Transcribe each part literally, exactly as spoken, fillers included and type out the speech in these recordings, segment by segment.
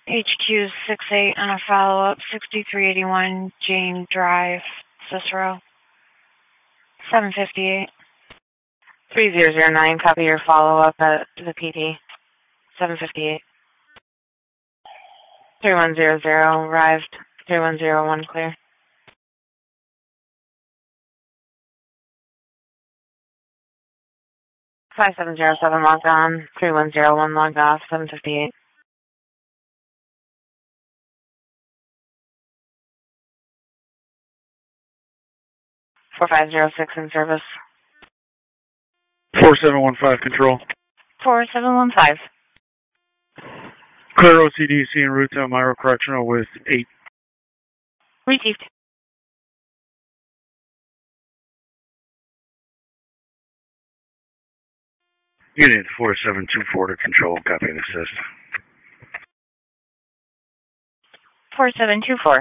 H Q six eight on a follow-up, sixty-three eighty-one Jane Drive, Cicero. seven fifty-eight. three zero zero nine, copy your follow-up at the P D. seven fifty-eight. three one zero zero, arrived. three one zero one, clear. five seven zero seven logged on. three one zero one logged off. seven fifty-eight. four five zero six in service. four seven one five, control. four seven one five. Clear O C D C en route to Elmira Correctional with eight. Received. Unit four seven two four to control, copy and assist. four seven two four.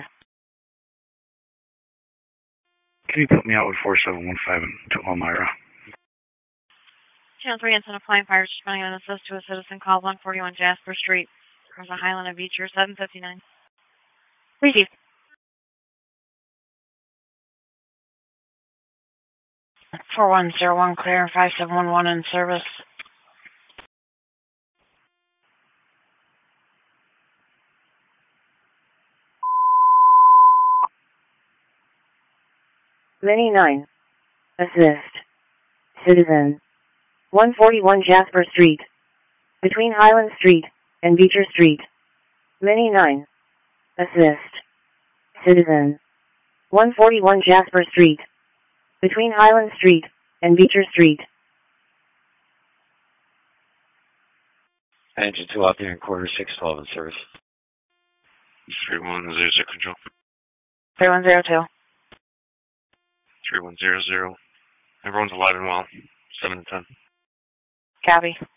Can you put me out with four seven one five to Elmira? Channel three, antenna flying fires responding on assist to a citizen call one forty-one Jasper Street. Across the Highland of Beecher, seven fifty-nine. Received. four one zero one clear, five seven one one in service. Mini nine. Assist. Citizen. one forty-one Jasper Street. Between Highland Street and Beecher Street. Mini nine. Assist. Citizen. one forty-one Jasper Street. Between Highland Street and Beecher Street. Engine two out there in quarter six twelve in service. three one zero zero, control. three one zero two. three one zero zero. Everyone's alive and well. seven to ten. Copy.